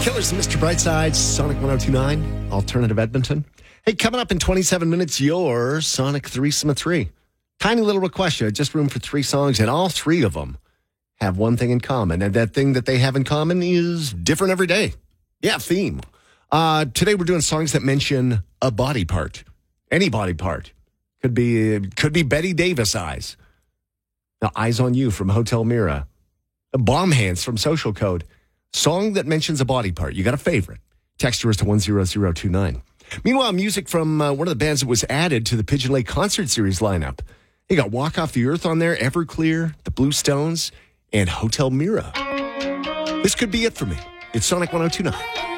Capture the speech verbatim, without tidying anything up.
Killers and Mister Brightside, Sonic one oh two point nine, Alternative Edmonton. Hey, coming up in twenty-seven minutes, your Sonic Threesome of Three. Tiny little request, you had just room for three songs, and all three of them have one thing in common. And that thing that they have in common is different every day. Yeah, theme. Uh, today we're doing songs that mention a body part. Any body part. Could be, could be Betty Davis eyes. Now, Eyes on You from Hotel Mira. Bomb Hands from Social Code. Song that mentions a body part. You got a favorite. Text yours to one zero zero two nine. Meanwhile, music from uh, one of the bands that was added to the Pigeon Lake Concert Series lineup. You got Walk Off the Earth on there, Everclear, the Blue Stones, and Hotel Mira. This could be it for me. It's Sonic one oh two point nine.